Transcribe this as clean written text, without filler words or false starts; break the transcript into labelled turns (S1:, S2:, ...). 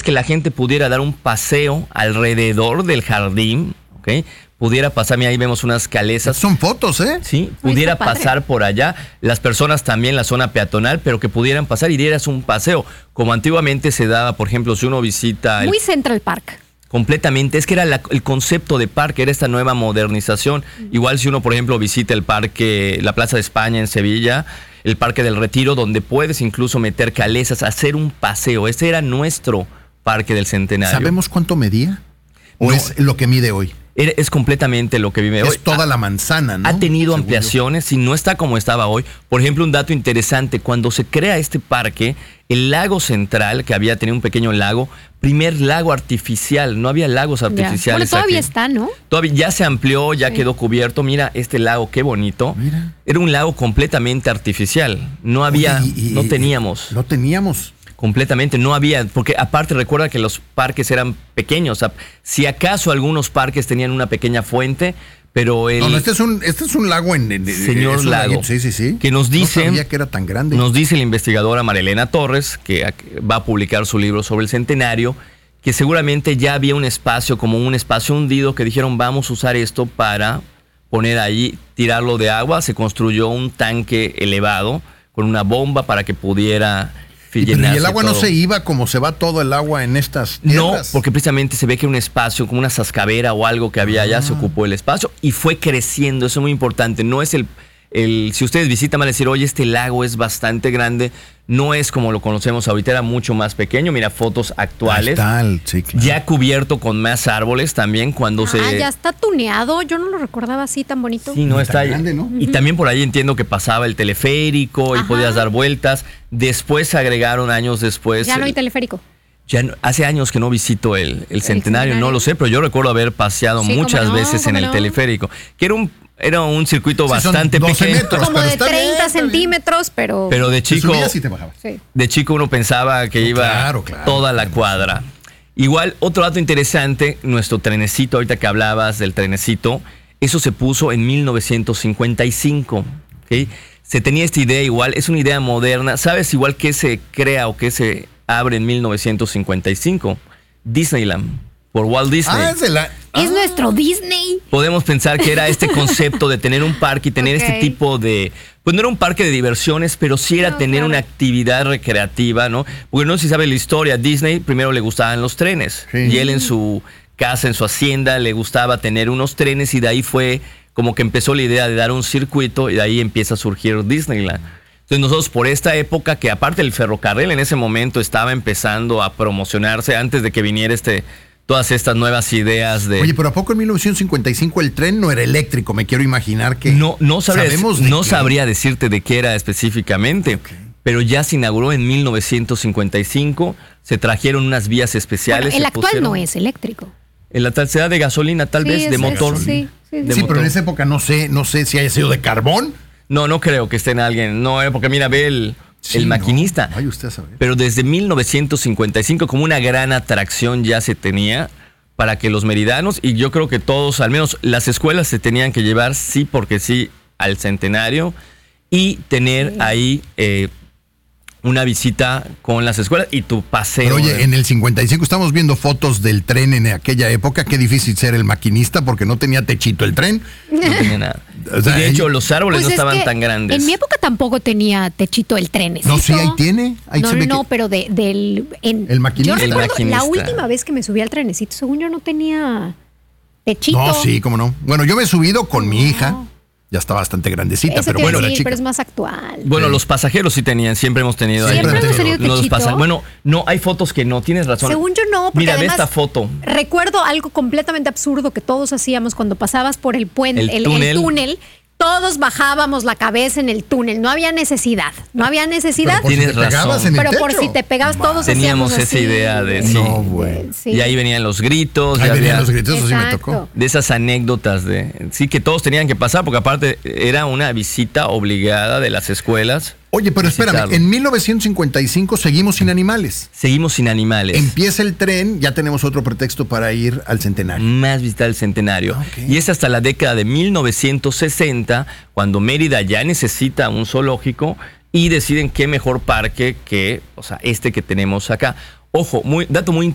S1: que la gente pudiera dar un paseo alrededor del jardín, ¿ok? Pudiera pasar, mira, ahí vemos unas calesas.
S2: Son fotos, ¿eh?
S1: Sí, pudiera pasar por allá. Las personas también, la zona peatonal, pero que pudieran pasar y dieras un paseo. Como antiguamente se daba, por ejemplo, si uno visita...
S3: Muy Central Park.
S1: Completamente, es que era el concepto de parque, era esta nueva modernización. Igual si uno, por ejemplo, visita el parque, la Plaza de España en Sevilla, el Parque del Retiro, donde puedes incluso meter calesas, hacer un paseo. Ese era nuestro Parque del Centenario.
S2: ¿Sabemos cuánto medía? ¿O es lo que mide hoy?
S1: Es completamente lo que vive hoy.
S2: Es toda la manzana, ¿no?
S1: Ha tenido ampliaciones y no está como estaba hoy. Por ejemplo, un dato interesante, cuando se crea este parque, el lago central, que había tenido un pequeño lago, primer lago artificial, no había lagos artificiales.
S3: Bueno, todavía
S1: aquí.
S3: está, ¿no?
S1: Todavía ya se amplió, ya quedó cubierto. Mira este lago, qué bonito.
S2: Mira.
S1: Era un lago completamente artificial. No había, no teníamos.
S2: No teníamos.
S1: Completamente, no había, porque aparte recuerda que los parques eran pequeños, o sea, si acaso algunos parques tenían una pequeña fuente, pero el...
S2: No, este es un lago
S1: Señor Lago,
S2: sí.
S1: que nos dice...
S2: No sabía que era tan grande.
S1: Nos dice la investigadora Marilena Torres, que va a publicar su libro sobre el centenario, que seguramente ya había un espacio, como un espacio hundido, que dijeron vamos a usar esto para poner ahí, tirarlo de agua, se construyó un tanque elevado con una bomba para que pudiera...
S2: ¿Y el agua no se iba como se va todo el agua en estas tierras?
S1: No, porque precisamente se ve que un espacio, como una sascavera o algo que había allá, se ocupó el espacio y fue creciendo. Eso es muy importante. No es si ustedes visitan, van a decir, oye, este lago es bastante grande. No es como lo conocemos ahorita, era mucho más pequeño. Mira, fotos actuales.
S2: Sí, claro.
S1: Ya cubierto con más árboles también cuando
S3: ya está tuneado. Yo no lo recordaba así tan bonito.
S1: Sí, no está
S2: grande, ¿no?
S1: Y también por ahí entiendo que pasaba el teleférico y podías dar vueltas. Después se agregaron años después.
S3: Ya no hay teleférico.
S1: Hace años que no visito el centenario, no lo sé, pero yo recuerdo haber paseado muchas veces en el teleférico, que era un circuito bastante pequeño.
S2: Metros,
S3: como de 30 centímetros, pero
S1: de chico,
S2: y te bajabas.
S3: Sí.
S1: De chico uno pensaba que iba toda la cuadra. Igual, otro dato interesante, nuestro trenecito, ahorita que hablabas del trenecito, eso se puso en 1955, ¿okay? Se tenía esta idea igual, es una idea moderna. ¿Sabes igual qué se crea o qué se abre en 1955? Disneyland, por Walt Disney.
S3: Es nuestro Disney.
S1: Podemos pensar que era este concepto de tener un parque y tener este tipo de... Pues no era un parque de diversiones, pero sí era tener una actividad recreativa, ¿no? Porque no sé si sabe la historia, Disney primero le gustaban los trenes. Sí. Y él en su casa, en su hacienda, le gustaba tener unos trenes y de ahí fue como que empezó la idea de dar un circuito y de ahí empieza a surgir Disneyland. Entonces nosotros por esta época, que aparte el ferrocarril en ese momento estaba empezando a promocionarse antes de que viniera todas estas nuevas ideas de...
S2: Oye, pero ¿a poco en 1955 el tren no era eléctrico? Me quiero imaginar que...
S1: No sabría decirte de qué era específicamente, pero ya se inauguró en 1955, se trajeron unas vías especiales.
S3: Bueno, el actual no es eléctrico.
S1: En la tal sea de gasolina, tal vez, de motor.
S3: Sí,
S2: pero en esa época no sé si haya sido de carbón.
S1: No creo que esté en alguien. No, porque mira, ve el maquinista.
S2: Vaya usted a saber.
S1: Pero desde 1955 como una gran atracción ya se tenía para que los meridanos, y yo creo que todos, al menos las escuelas, se tenían que llevar sí porque sí al centenario y tener ahí una visita con las escuelas y tu paseo.
S2: Pero oye, en el 55 estamos viendo fotos del tren en aquella época. Qué difícil ser el maquinista porque no tenía techito el tren.
S1: No tenía nada. O sea, y de hecho, los árboles no estaban tan grandes.
S3: En mi época tampoco tenía techito el tren.
S2: No, sí, ahí tiene. Ahí
S3: pero
S2: el maquinista.
S3: Yo recuerdo la última vez que me subí al trenecito, según yo no tenía techito.
S2: No, sí, cómo no. Bueno, yo me he subido con mi hija. Ya está bastante grandecita, pero bueno, la chica.
S3: Pero es más actual.
S1: Bueno, los pasajeros sí tenían, siempre hemos tenido
S3: techito.
S1: Bueno, no, hay fotos que no, tienes razón.
S3: Según yo no, porque
S1: mira,
S3: además,
S1: ve esta foto.
S3: Recuerdo algo completamente absurdo que todos hacíamos cuando pasabas por el puente, el túnel. Todos bajábamos la cabeza en el túnel, no había necesidad.
S1: Tienes razón.
S3: Pero por si te pegabas, todos
S1: teníamos
S3: esa
S1: idea de Y ahí venían los gritos.
S2: Eso sí me tocó.
S1: De esas anécdotas que todos tenían que pasar, porque aparte era una visita obligada de las escuelas.
S2: Oye, pero espérame, en 1955 seguimos sin animales.
S1: Seguimos sin animales.
S2: Empieza el tren, ya tenemos otro pretexto para ir al centenario.
S1: Más visitar el centenario. Y es hasta la década de 1960, cuando Mérida ya necesita un zoológico y deciden qué mejor parque que, este que tenemos acá. Ojo, dato muy